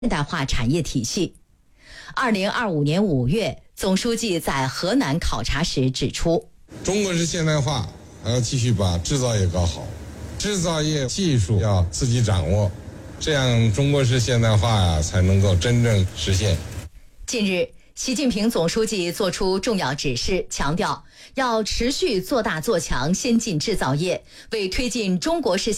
现代化产业体系。2025年5月，总书记在河南考察时指出， 中国式现代化还要继续把制造业搞好，制造业技术要自己掌握，这样中国式现代化才能够真正实现。 近日，习近平总书记作出重要指示，强调要持续做大做强先进制造业，为推进中国式